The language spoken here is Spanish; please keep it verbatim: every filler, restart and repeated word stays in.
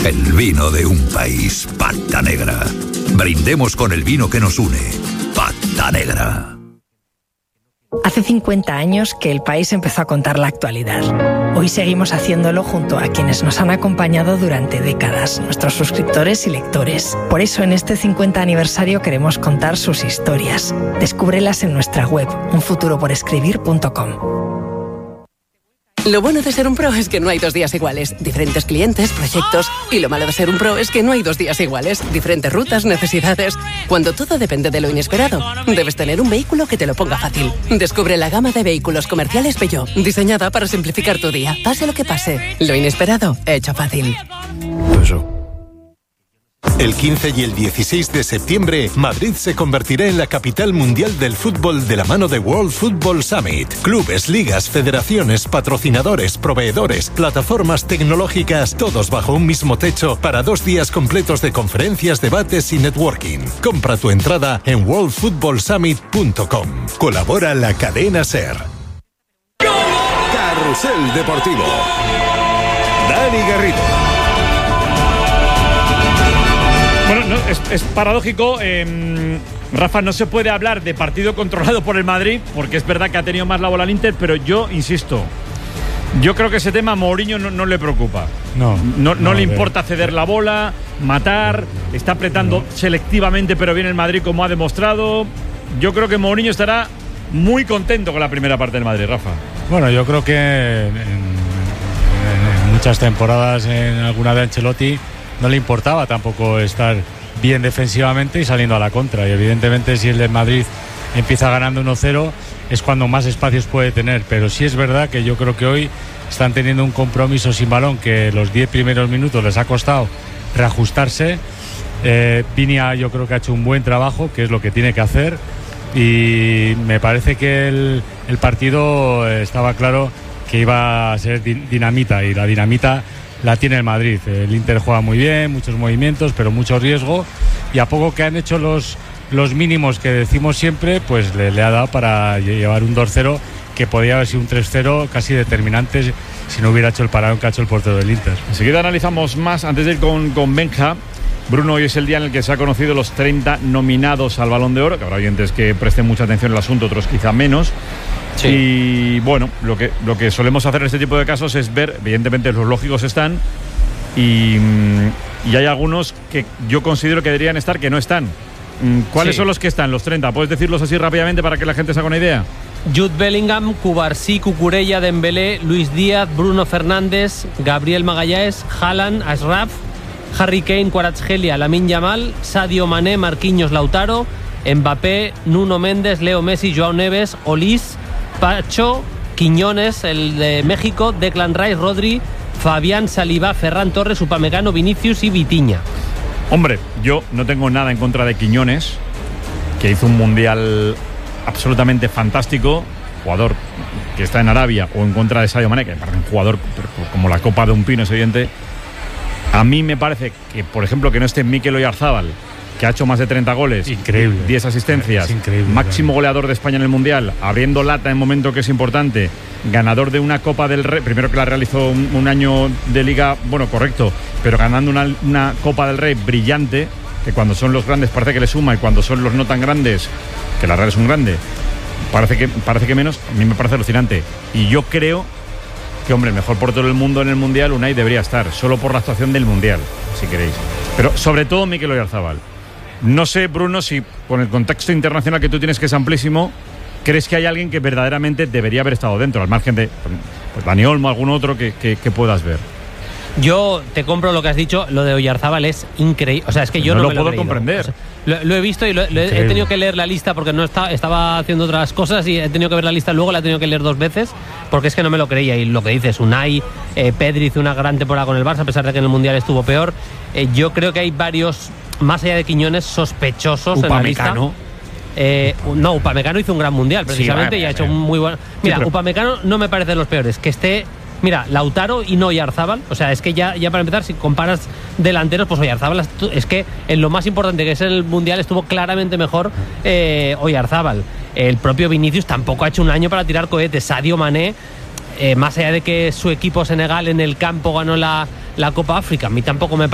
El vino de un país, Pata Negra. Brindemos con el vino que nos une, Pata Negra. Hace cincuenta años que el país empezó a contar la actualidad. Hoy seguimos haciéndolo junto a quienes nos han acompañado durante décadas, nuestros suscriptores y lectores. Por eso en este cincuenta aniversario queremos contar sus historias. Descúbrelas en nuestra web, un futuro por escribir punto com. Lo bueno de ser un pro es que no hay dos días iguales. Diferentes clientes, proyectos. Y lo malo de ser un pro es que no hay dos días iguales. Diferentes rutas, necesidades. Cuando todo depende de lo inesperado, debes tener un vehículo que te lo ponga fácil. Descubre la gama de vehículos comerciales Peugeot, diseñada para simplificar tu día. Pase lo que pase, lo inesperado, hecho fácil. Eso. El quince y el dieciséis de septiembre, Madrid se convertirá en la capital mundial del fútbol de la mano de World Football Summit. Clubes, ligas, federaciones, patrocinadores, proveedores, plataformas tecnológicas, todos bajo un mismo techo para dos días completos de conferencias, debates y networking. Compra tu entrada en world football summit punto com. Colabora la cadena SER. Carrusel Deportivo. Dani Garrido. Bueno, no, es, es paradójico, eh, Rafa, no se puede hablar de partido controlado por el Madrid, porque es verdad que ha tenido más la bola el Inter, pero yo insisto, yo creo que ese tema a Mourinho no, no le preocupa. No, no, no, no le de... importa ceder la bola, matar, está apretando no. selectivamente, pero bien el Madrid como ha demostrado. Yo creo que Mourinho estará muy contento con la primera parte del Madrid, Rafa. Bueno, yo creo que en, en, en muchas temporadas, en alguna de Ancelotti, no le importaba tampoco estar bien defensivamente y saliendo a la contra. Y evidentemente si el de Madrid empieza ganando uno cero es cuando más espacios puede tener. Pero sí es verdad que yo creo que hoy están teniendo un compromiso sin balón que los diez primeros minutos les ha costado reajustarse. Eh, Viña yo creo que ha hecho un buen trabajo, que es lo que tiene que hacer. Y me parece que el, el partido estaba claro que iba a ser dinamita, y la dinamita la tiene el Madrid. El Inter juega muy bien, muchos movimientos, pero mucho riesgo, y a poco que han hecho los, los mínimos que decimos siempre, pues le, le ha dado para llevar un dos cero que podía haber sido un tres cero casi determinante si no hubiera hecho el parado que ha hecho el portero del Inter. Enseguida analizamos más, antes de ir con, con Benja. Bruno, hoy es el día en el que se ha conocido los treinta nominados al Balón de Oro, que habrá oyentes que presten mucha atención al asunto, otros quizá menos. Sí. Y bueno, lo que, lo que solemos hacer en este tipo de casos es ver, evidentemente los lógicos están, y, y hay algunos que yo considero que deberían estar que no están. ¿Cuáles sí. son los que están, los treinta? ¿Puedes decirlos así rápidamente para que la gente se haga una idea? Jude Bellingham, Cubarsí, Cucurella, Dembélé, Luis Díaz, Bruno Fernández, Gabriel Magallanes, Haaland, Ashraf, Harry Kane, Kvaratskhelia, Lamine Yamal, Sadio Mané, Marquinhos, Lautaro, Mbappé, Nuno Méndez, Leo Messi, Joao Neves, Olís, Pacho, Quiñones, el de México, Declan Rice, Rodri, Fabián, Saliba, Ferran Torres, Upamecano, Vinicius y Vitinha. Hombre, yo no tengo nada en contra de Quiñones, que hizo un mundial absolutamente fantástico, jugador que está en Arabia, o en contra de Sadio Mané, que me parece un jugador como la copa de un pino, es evidente. A mí me parece que, por ejemplo, que no esté Mikel Oyarzabal, que ha hecho más de treinta goles, increíble, diez asistencias, increíble, máximo goleador de España en el Mundial, abriendo lata en momento que es importante, ganador de una Copa del Rey, primero que la realizó un, un año de Liga, bueno, correcto, pero ganando una, una Copa del Rey brillante, que cuando son los grandes parece que le suma, y cuando son los no tan grandes, que la Real es un grande, parece que, parece que menos. A mí me parece alucinante. Y yo creo que, hombre, el mejor portero del mundo en el Mundial, Unai, debería estar, solo por la actuación del Mundial, si queréis. Pero sobre todo Mikel Oyarzabal. No sé, Bruno, si con el contexto internacional que tú tienes, que es amplísimo, ¿crees que hay alguien que verdaderamente debería haber estado dentro, al margen de pues, Dani Olmo, algún otro que, que, que puedas ver? Yo te compro lo que has dicho, lo de Oyarzabal es increíble. O sea, es que yo no, no, no me lo puedo lo comprender. O sea, lo, lo he visto y lo, lo he, he tenido que leer la lista porque no está, estaba haciendo otras cosas y he tenido que ver la lista, luego la he tenido que leer dos veces porque es que no me lo creía. Y lo que dices, Unai, eh, Pedri hizo una gran temporada con el Barça, a pesar de que en el Mundial estuvo peor. Eh, yo creo que hay varios, más allá de Quiñones, sospechosos Upamecano. en la lista. Eh, no, Upamecano hizo un gran Mundial precisamente, sí, vale, y ha hecho un muy buen... Mira, sí, pero... Upamecano no me parece de los peores. Que esté... Mira, Lautaro y no Oyarzabal. O sea, es que ya, ya para empezar, si comparas delanteros, pues Oyarzabal es que en lo más importante que es el Mundial estuvo claramente mejor eh, Oyarzabal. El propio Vinicius tampoco ha hecho un año para tirar cohetes. Sadio Mané, eh, más allá de que su equipo Senegal en el campo ganó la, la Copa África, a mí tampoco me